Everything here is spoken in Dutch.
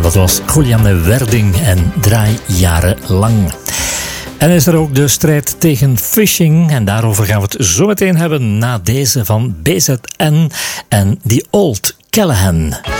Dat was Julianne Werding en Draai jarenlang. En is er ook de strijd tegen phishing. En daarover gaan we het zo meteen hebben na deze van BZN en The Old Callahan.